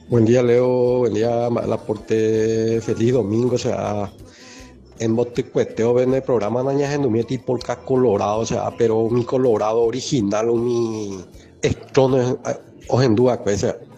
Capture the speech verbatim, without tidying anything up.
Buen día, Leo. Buen día, Malaporte. Feliz domingo. O sea, en Botecueteo ven el programa Nañas en Dumieti Polka Colorado. O sea, pero mi Colorado original o mi estrono es Ojendúa, pues.